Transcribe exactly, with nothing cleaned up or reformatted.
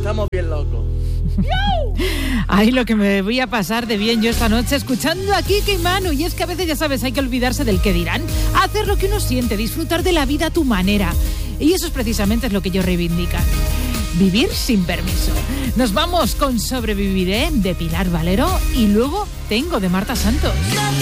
pasamos bien locos. Ay, lo que me voy a pasar de bien yo esta noche escuchando a Kike y Manu. Y es que a veces, ya sabes, hay que olvidarse del qué dirán, hacer lo que uno siente, disfrutar de la vida a tu manera. Y eso es precisamente lo que ellos reivindican. Vivir sin permiso. Nos vamos con Sobreviviré de Pilar Valero y luego Tengo de Marta Santos.